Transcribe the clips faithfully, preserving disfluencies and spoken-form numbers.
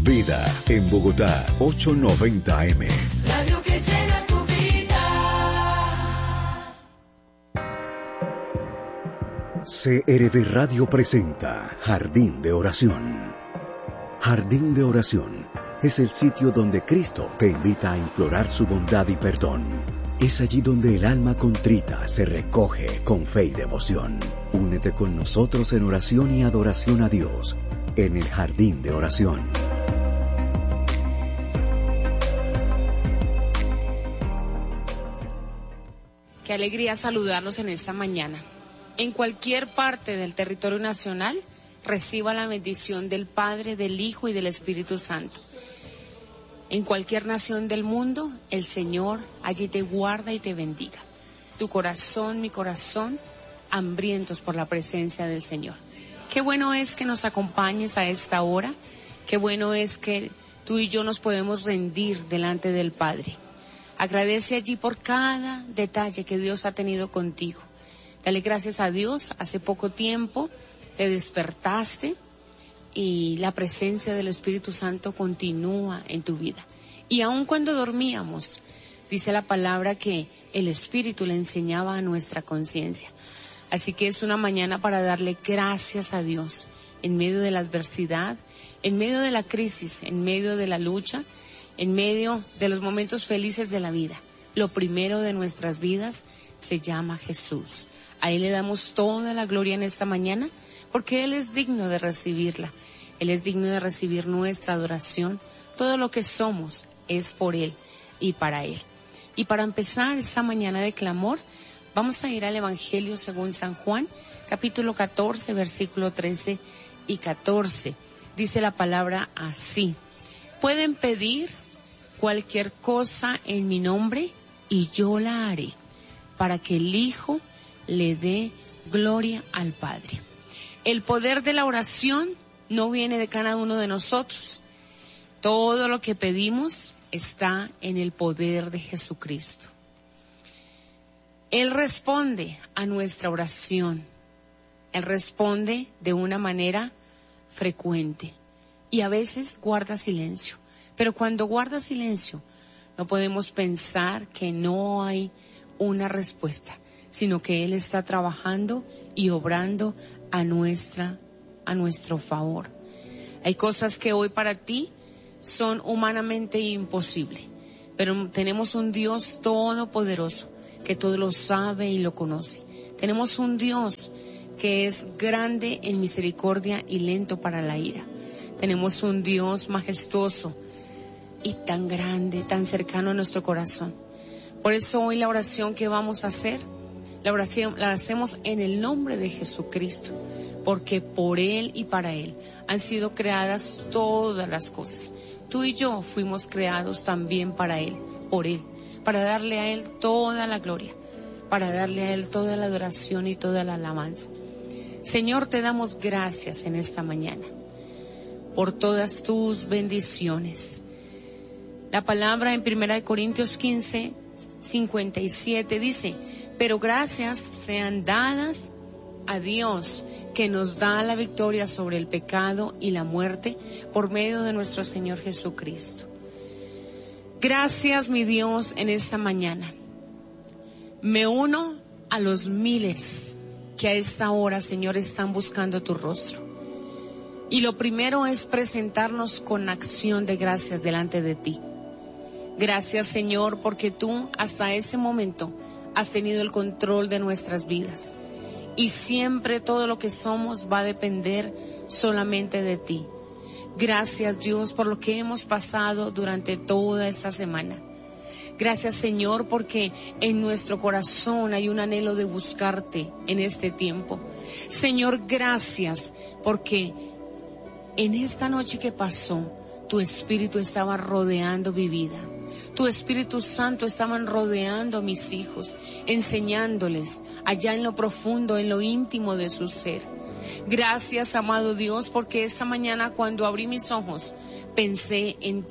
Vida en Bogotá, ochocientos noventa A M. Radio que llena tu vida. C R V Radio presenta Jardín de Oración. Jardín de Oración es el sitio donde Cristo te invita a implorar su bondad y perdón. Es allí donde el alma contrita se recoge con fe y devoción. Únete con nosotros en oración y adoración a Dios en el Jardín de Oración. Qué alegría saludarlos en esta mañana. En cualquier parte del territorio nacional, reciba la bendición del Padre, del Hijo y del Espíritu Santo. En cualquier nación del mundo, el Señor allí te guarda y te bendiga. Tu corazón, mi corazón, hambrientos por la presencia del Señor. Qué bueno es que nos acompañes a esta hora. Qué bueno es que tú y yo nos podemos rendir delante del Padre. Agradece allí por cada detalle que Dios ha tenido contigo. Dale gracias a Dios. Hace poco tiempo te despertaste y la presencia del Espíritu Santo continúa en tu vida. Y aun cuando dormíamos, dice la palabra que el Espíritu le enseñaba a nuestra conciencia. Así que es una mañana para darle gracias a Dios en medio de la adversidad, en medio de la crisis, en medio de la lucha, en medio de los momentos felices de la vida. Lo primero de nuestras vidas se llama Jesús. A Él le damos toda la gloria en esta mañana, porque Él es digno de recibirla. Él es digno de recibir nuestra adoración. Todo lo que somos es por Él y para Él. Y para empezar esta mañana de clamor, vamos a ir al Evangelio según San Juan, capítulo catorce, versículo trece y catorce. Dice la palabra así: pueden pedir cualquier cosa en mi nombre y yo la haré, para que el Hijo le dé gloria al Padre. El poder de la oración no viene de cada uno de nosotros. Todo lo que pedimos está en el poder de Jesucristo. Él responde a nuestra oración. Él responde de una manera frecuente y a veces guarda silencio. Pero cuando guarda silencio, no podemos pensar que no hay una respuesta, sino que Él está trabajando y obrando a nuestra, a nuestro favor. Hay cosas que hoy para ti son humanamente imposibles, pero tenemos un Dios todopoderoso que todo lo sabe y lo conoce. Tenemos un Dios que es grande en misericordia y lento para la ira. Tenemos un Dios majestuoso y tan grande, tan cercano a nuestro corazón. Por eso hoy la oración que vamos a hacer, la oración la hacemos en el nombre de Jesucristo, porque por Él y para Él han sido creadas todas las cosas. Tú y yo fuimos creados también para Él, por Él, para darle a Él toda la gloria, para darle a Él toda la adoración y toda la alabanza. Señor, te damos gracias en esta mañana por todas tus bendiciones. La palabra en primera de Corintios quince, cincuenta y siete dice: pero gracias sean dadas a Dios, que nos da la victoria sobre el pecado y la muerte por medio de nuestro Señor Jesucristo. Gracias, mi Dios, en esta mañana. Me uno a los miles que a esta hora, Señor, están buscando tu rostro. Y lo primero es presentarnos con acción de gracias delante de ti. Gracias, Señor, porque tú hasta ese momento has tenido el control de nuestras vidas. Y siempre todo lo que somos va a depender solamente de ti. Gracias, Dios, por lo que hemos pasado durante toda esta semana. Gracias, Señor, porque en nuestro corazón hay un anhelo de buscarte en este tiempo. Señor, gracias, porque en esta noche que pasó, tu Espíritu estaba rodeando mi vida. Tu Espíritu Santo estaba rodeando a mis hijos, enseñándoles allá en lo profundo, en lo íntimo de su ser. Gracias, amado Dios, porque esta mañana cuando abrí mis ojos, pensé en ti.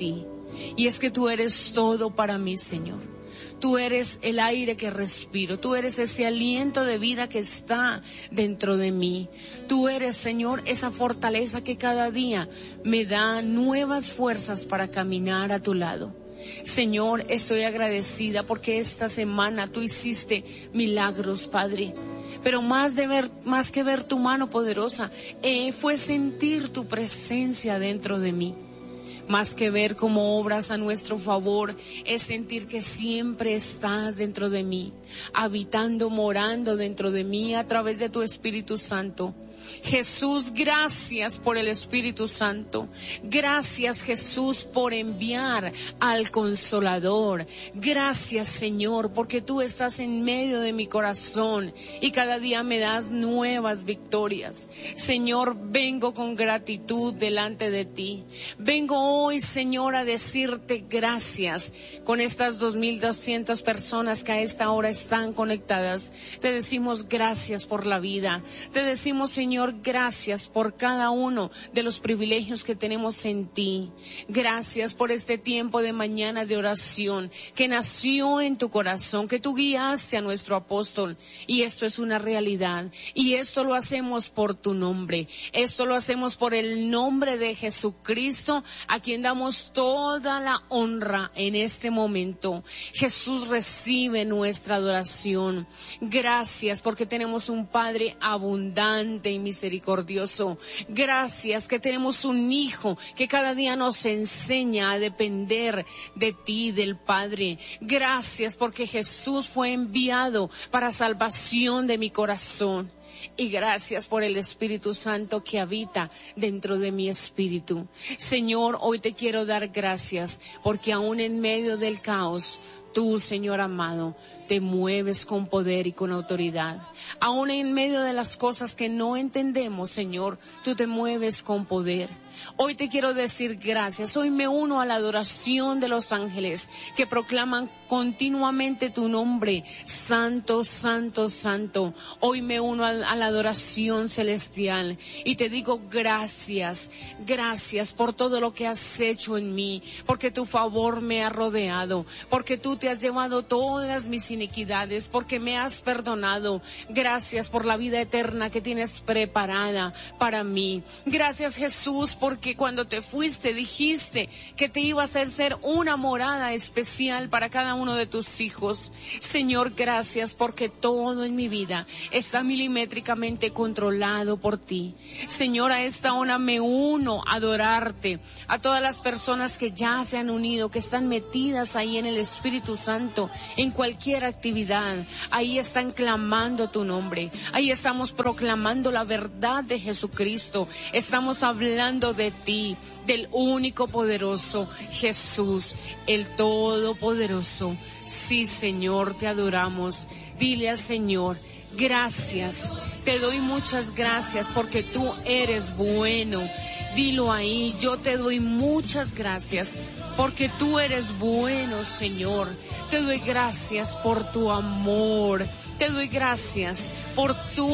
Y es que tú eres todo para mí, Señor. Tú eres el aire que respiro. Tú eres ese aliento de vida que está dentro de mí. Tú eres, Señor, esa fortaleza que cada día me da nuevas fuerzas para caminar a tu lado. Señor, estoy agradecida porque esta semana tú hiciste milagros, Padre. Pero más de ver, más que ver tu mano poderosa, eh, fue sentir tu presencia dentro de mí. Más que ver cómo obras a nuestro favor, es sentir que siempre estás dentro de mí, habitando, morando dentro de mí a través de tu Espíritu Santo. Jesús, gracias por el Espíritu Santo. Gracias, Jesús, por enviar al Consolador. Gracias, Señor, porque tú estás en medio de mi corazón y cada día me das nuevas victorias. Señor, vengo con gratitud delante de ti. Vengo hoy, Señor, a decirte gracias con estas dos mil doscientas personas que a esta hora están conectadas. Te decimos gracias por la vida. Te decimos, Señor, Señor, gracias por cada uno de los privilegios que tenemos en ti. Gracias por este tiempo de mañana de oración que nació en tu corazón, que tú guiaste a nuestro apóstol. Y esto es una realidad. Y esto lo hacemos por tu nombre. Esto lo hacemos por el nombre de Jesucristo, a quien damos toda la honra en este momento. Jesús, recibe nuestra adoración. Gracias porque tenemos un Padre abundante y misericordioso. Gracias que tenemos un Hijo que cada día nos enseña a depender de ti, del Padre. Gracias porque Jesús fue enviado para salvación de mi corazón. Y gracias por el Espíritu Santo que habita dentro de mi espíritu. Señor, hoy te quiero dar gracias porque aún en medio del caos, tú, Señor amado, te mueves con poder y con autoridad. Aún en medio de las cosas que no entendemos, Señor, tú te mueves con poder. Hoy te quiero decir gracias. Hoy me uno a la adoración de los ángeles que proclaman continuamente tu nombre. Santo, santo, santo. Hoy me uno a, a la adoración celestial y te digo gracias. Gracias por todo lo que has hecho en mí, porque tu favor me ha rodeado, porque tú te has llevado todas mis iniquidades, porque me has perdonado. Gracias por la vida eterna que tienes preparada para mí. Gracias, Jesús, porque cuando te fuiste dijiste que te ibas a hacer una morada especial para cada uno de tus hijos. Señor, gracias porque todo en mi vida está milimétricamente controlado por ti. Señor, a esta hora me uno a adorarte, a todas las personas que ya se han unido, que están metidas ahí en el Espíritu Santo, en cualquier actividad. Ahí están clamando tu nombre, ahí estamos proclamando la verdad de Jesucristo, estamos hablando de ti, del único poderoso Jesús, el todopoderoso. Sí, Señor, te adoramos. Dile al Señor, gracias, te doy muchas gracias porque tú eres bueno. Dilo ahí, yo te doy muchas gracias porque tú eres bueno, Señor. Te doy gracias por tu amor, te doy gracias por tu